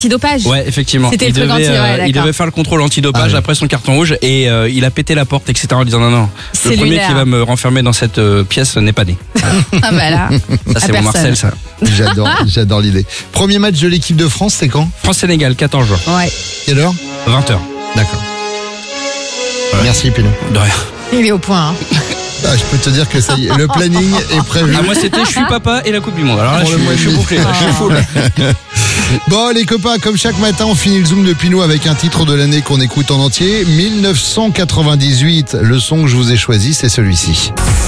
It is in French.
Antidopage. Ouais, effectivement. C'était Il le truc devait, d'accord. il devait faire le contrôle antidopage Ah ouais. après son carton rouge et il a pété la porte, etc. en disant non. C'est Le premier lunaire. qui va me renfermer dans cette pièce n'est pas né. Ah bah là. Ça, c'est mon Marcel, ça. J'adore l'idée. Premier match de l'équipe de France, c'est quand? France-Sénégal, 14 juin, Ouais. Quelle heure? 20h. D'accord. Ouais. Merci Pino. De rien. Il est au point. Hein. Ah, je peux te dire que ça y est, le planning est prévu. Ah, moi, c'était je suis papa et la Coupe du Monde. Alors là, Pour le mois je suis de mai. bouclé, là, je suis full. Bon les copains, comme chaque matin, on finit le Zoom de Pino avec un titre de l'année qu'on écoute en entier. 1998, le son que je vous ai choisi, c'est celui-ci.